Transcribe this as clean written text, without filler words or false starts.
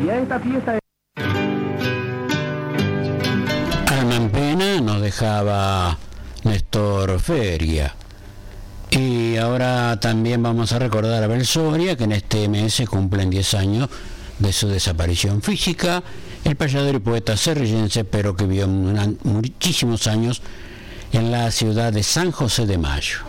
Y a esta fiesta... Alma en pena nos dejaba Néstor Feria. Y ahora también vamos a recordar a Abel Soria, que en este mes se cumplen 10 años de su desaparición física. El payador y poeta cerrillense, pero que vivió muchísimos años en la ciudad de San José de Mayo.